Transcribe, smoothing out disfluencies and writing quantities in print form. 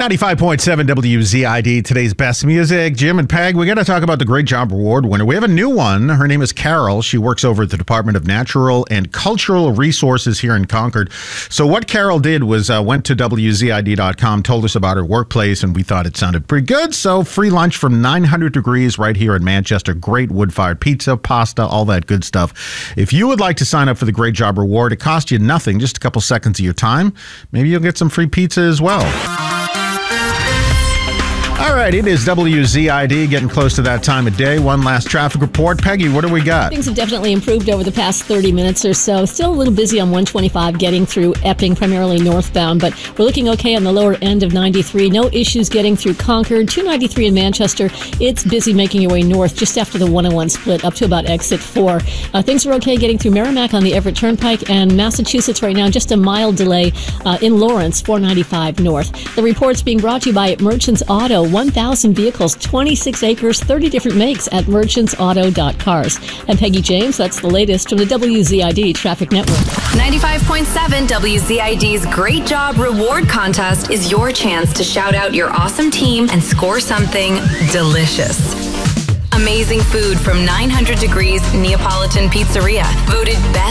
95.7 WZID, today's best music. Jim and Peg, we got to talk about the Great Job Reward winner. We have a new one. Her name is Carol. She works over at the Department of Natural and Cultural Resources here in Concord. So what Carol did was went to WZID.com, told us about her workplace, and we thought it sounded pretty good. So free lunch from 900 Degrees right here in Manchester. Great wood-fired pizza, pasta, all that good stuff. If you would like to sign up for the Great Job Reward, it costs you nothing, just a couple seconds of your time. Maybe you'll get some free pizza as well. All right, it is WZID, getting close to that time of day. One last traffic report. Peggy, what do we got? Things have definitely improved over the past 30 minutes or so. Still a little busy on 125 getting through Epping, primarily northbound, but we're looking okay on the lower end of 93. No issues getting through Concord. 293 in Manchester. It's busy making your way north just after the 101 split up to about exit 4. Things are okay getting through Merrimack on the Everett Turnpike, and Massachusetts right now, just a mild delay in Lawrence, 495 north. The report's being brought to you by Merchants Auto. 1,000 vehicles, 26 acres, 30 different makes at merchantsauto.cars. And Peggy James, that's the latest from the WZID Traffic Network. 95.7 WZID's Great Job Reward Contest is your chance to shout out your awesome team and score something delicious. Amazing food from 900 Degrees Neapolitan Pizzeria, voted best